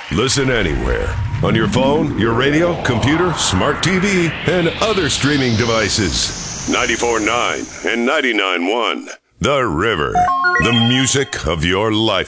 Listen anywhere. On your phone, your radio, computer, smart TV, and other streaming devices. 94.9 and 99.1. The River. The music of your life.